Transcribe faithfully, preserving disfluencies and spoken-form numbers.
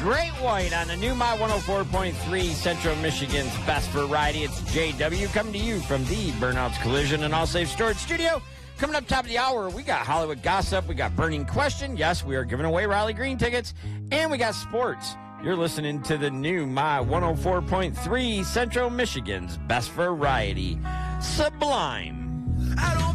Great White on the new My one oh four point three Central Michigan's Best Variety. It's J W coming to you from the Burnouts Collision and All Safe Storage Studio. Coming up top of the hour, we got Hollywood Gossip, we got Burning Question. Yes, we are giving away Riley Green tickets, and we got sports. You're listening to the new My one oh four point three Central Michigan's Best Variety. Sublime. I don't